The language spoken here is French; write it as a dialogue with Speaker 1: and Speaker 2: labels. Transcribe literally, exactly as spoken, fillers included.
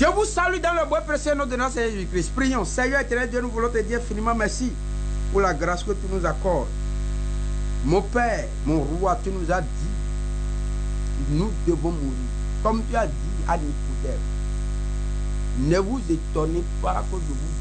Speaker 1: Je vous salue dans le beau précieux nom de notre Seigneur Jésus-Christ. Prions. Seigneur éternel Dieu, nous voulons te dire infiniment merci pour la grâce que tu nous accordes. Mon Père, mon roi, tu nous as dit, nous devons mourir. Comme tu as dit à Nicodème, ne vous étonnez pas que je vous